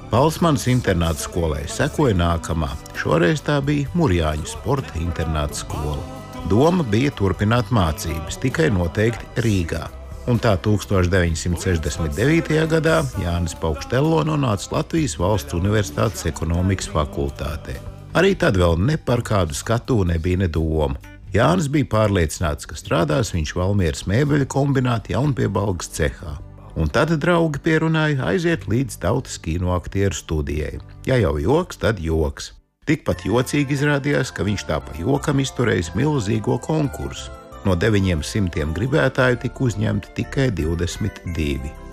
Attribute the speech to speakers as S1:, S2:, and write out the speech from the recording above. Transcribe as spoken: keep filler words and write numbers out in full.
S1: Balsmanas internāta skolai sekoja nākamā. Šoreiz tā bija Murjāņu sporta internāta skola. Doma bija turpināt mācības, tikai noteikti Rīgā. Un tā tūkstoš deviņsimt sešdesmit devītajā gadā Jānis Paukštello nonāca Latvijas Valsts Universitātes ekonomikas fakultātē. Arī tad vēl ne par kādu skatuvi nebija ne doma. Jānis bija pārliecināts, ka strādās viņš Valmieras mēbeļu kombināta Jaunpiebalgas cehā. Un tad draugi pierunāja aiziet līdz tautas kino aktieru studijai. Ja jau joks, tad joks. Tikpat jocīgi izrādījās, ka viņš tā pa jokam izturējis milzīgo konkursu. No deviņiem simtiem gribētāju tika uzņemti tikai divdesmit divi.